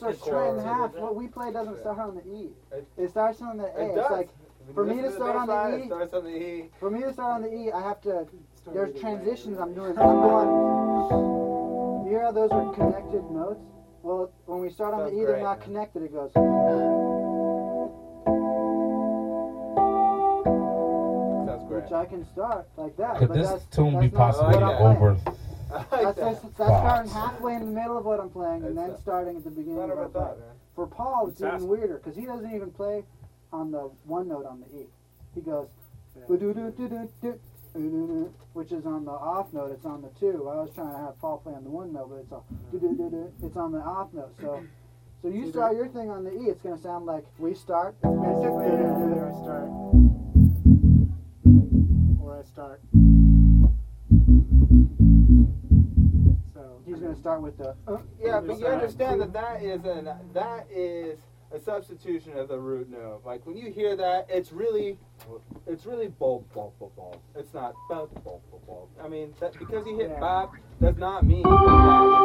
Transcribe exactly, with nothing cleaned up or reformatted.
starts straight in half. What we play doesn't start on the E. It starts on the A. It It's does. like for me to start on the E. It starts on the E. For me to start on the E, I have to. There's transitions I'm doing. I'm going. You hear how those are connected notes? Well, when we start on Sounds the E, they're great, not man. connected. It goes. Sounds great. Which I can start like that. Could but this that's, tune that's be not possibly what I'm playing. over? I like That's, that. that's, that's Spots. starting halfway in the middle of what I'm playing and It's then a- starting at the beginning Not of a what bad I'm thought, playing. man. For Paul, it's even Fantastic. weirder because he doesn't even play on the one note on the E. He goes, "Do-do-do-do-do-do-do-do," which is on the off note. It's on the two. I was trying to have Paul play on the one note, but it's all do-do-do-do. It's on the off note. So, so you start your thing on the E. It's gonna sound like we start. Basically, either I start or I start. So He's gonna start with the. Uh, Yeah, but you understand that that is an that is a substitution of the root note. Like when you hear that, it's really, it's really bulb bulb bulb bulb. It's not bulb bulb bulb bulb. I mean, that, because you hit Yeah. bop does not mean that